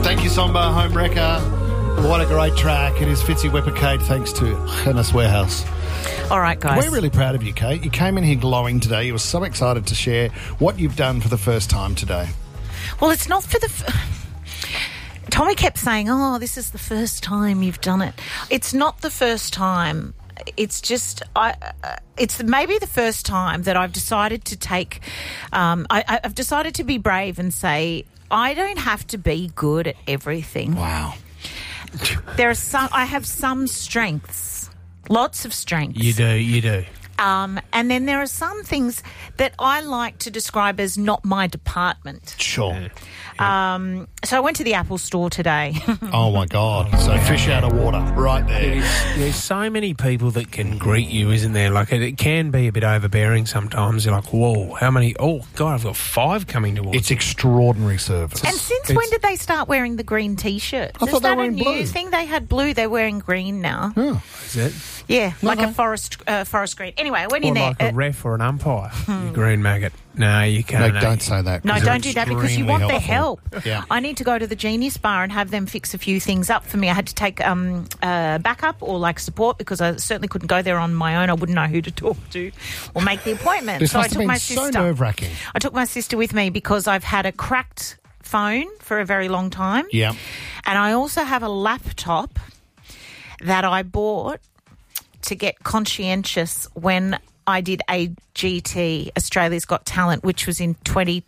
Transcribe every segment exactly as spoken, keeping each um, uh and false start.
Thank you, Somba, Home Wrecker. What a great track. It is Fitzy Whipper Kate, thanks to Chemist Warehouse. All right, guys. We're really proud of you, Kate. You came in here glowing today. You were so excited to share what you've done for the first time today. Well, it's not for the... F- Tommy kept saying, oh, this is the first time you've done it. It's not the first time. It's just, I. Uh, it's maybe the first time that I've decided to take, um, I, I've decided to be brave and say, I don't have to be good at everything. Wow. There are some, I have some strengths, lots of strengths. You do, you do. Um, and then there are some things that I like to describe as not my department. Sure. Yeah. Yeah. Um, so I went to the Apple store today. Oh, my God. So fish out of water right there. There's, there's so many people that can greet you, isn't there? Like, it, it can be a bit overbearing sometimes. You're like, whoa, how many? Oh, God, I've got five coming towards It's extraordinary service. And since It's- when did they start wearing the green T-shirts? I Is thought they that were a in new blue. thing? They had blue. They're wearing green now. Oh. Is it? Yeah, like no. a forest uh, forest green. Anyway, I went Or in there. like a uh, ref or an umpire, you green maggot. No, you can't. No, don't say that. No, 'cause don't they're do that because you extremely want their helpful. help. Yeah. I need to go to the Genius Bar and have them fix a few things up for me. I had to take um, uh, backup or like support because I certainly couldn't go there on my own. I wouldn't know who to talk to or make the appointment. This so must I have took been my so sister. nerve-wracking. I took my sister with me because I've had a cracked phone for a very long time. Yeah. And I also have a laptop that I bought to get conscientious when I did A G T, Australia's Got Talent, which was in twenty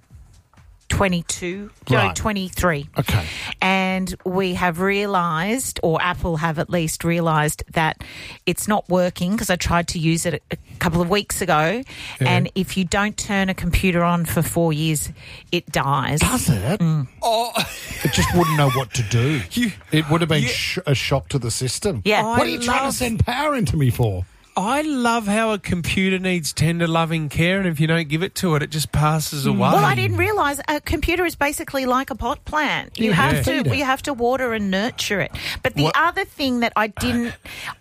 twenty-two, no, Right. twenty-three. Okay. And we have realised, or Apple have at least realised, that it's not working because I tried to use it a, a couple of weeks ago. Yeah. And if you don't turn a computer on for four years, it dies. Does it? Mm. Oh, It just wouldn't know what to do. You- it would have been you- sh- a shock to the system. Yeah. What I are you trying to love- send power into me for? I love how a computer needs tender, loving care, and if you don't give it to it, it just passes away. Well, I didn't realise a computer is basically like a pot plant. You You have have to feed to it. you have to water and nurture it. But the What- other thing that I didn't,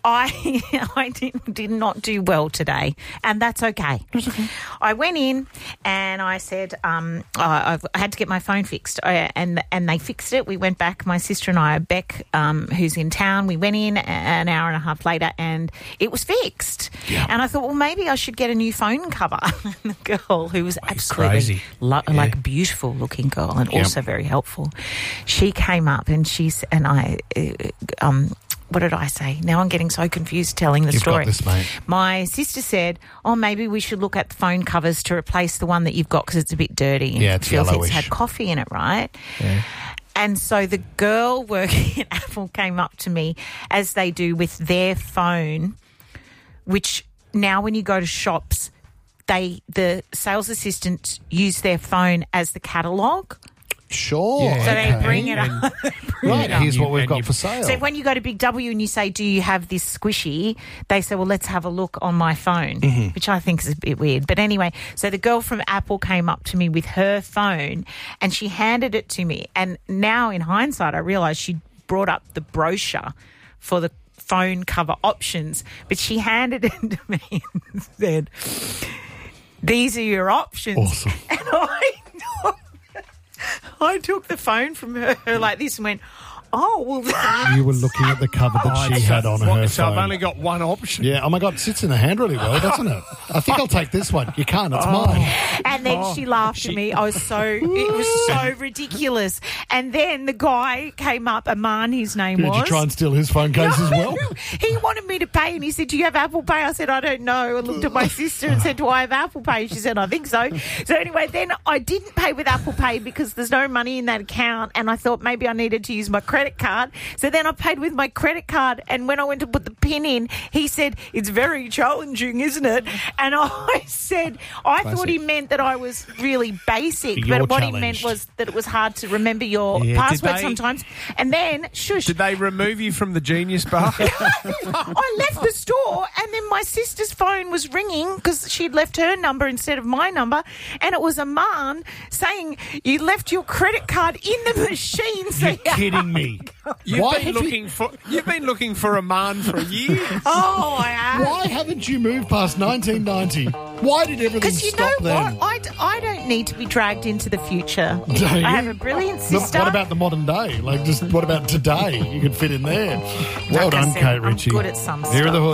I I did, did not do well today, and that's okay. I went in and I said um, I, I had to get my phone fixed, uh, and and they fixed it. We went back, my sister and I, Beck, um, who's in town. We went in an hour and a half later, and it was fixed. Yeah. And I thought, well, maybe I should get a new phone cover. And the girl, who was absolutely crazy. lo- Yeah. like beautiful looking girl and Yeah. also very helpful, she came up and she's and I uh, um what did I say? Now I'm getting so confused telling the You've got story. this, mate. My sister said, oh, maybe we should look at the phone covers to replace the one that you've got because it's a bit dirty. And Yeah, it it's feels yellowish. It's had coffee in it, right? Yeah. And so the girl working at Apple came up to me, as they do with their phone, which now when you go to shops, they the sales assistants use their phone as the catalogue. Sure. Yeah. So okay. they bring it And- up. Right, Yeah. here's You- what we've and got you- for sale. So when you go to Big W and you say, do you have this squishy? They say, well, let's have a look on my phone, Mm-hmm. which I think is a bit weird. But anyway, so the girl from Apple came up to me with her phone and she handed it to me. And now in hindsight, I realise she brought up the brochure for the phone cover options, but she handed it to me and said, these are your options. Awesome. And I took, I took the phone from her like this and went, oh, well, that's... You were looking at the cover that she had on What, her so phone. I've only got one option. Yeah, oh my God, it sits in the hand really well, doesn't it? I think I'll take this one. You can't, it's Oh. mine. And then Oh, she laughed she- at me. I was so, it was so ridiculous. And then the guy came up, Aman, his name Did was. you try and steal his phone case as well? He wanted me to pay and he said, do you have Apple Pay? I said, I don't know. I looked at my sister and said, do I have Apple Pay? She said, I think so. So anyway, then I didn't pay with Apple Pay because there's no money in that account and I thought maybe I needed to use my credit card. So then I paid with my credit card and when I went to put the PIN in, he said, it's very challenging, isn't it? And I said, I thought he meant that I was really basic, You're but what he challenged. meant was that it was hard to remember your Yeah, did password they- sometimes. And then, shush. Did they remove you from the Genius Bar? I left the store and then my sister's phone was ringing because she'd left her number instead of my number and it was a man saying, you left your credit card in the machine. So You're kidding me. Ritchie. You've Why been have you- looking for you've been looking for a man for years. Oh, I have. Why haven't you moved past nineteen ninety? Why did everything Because you stop know then? what? I, d- I don't need to be dragged into the future. Don't you? I have a brilliant But sister. what about the modern day? Like, just what about today? You could fit in there. Well Like I done, said, Kate I'm Ritchie. good at some Here are the stuff.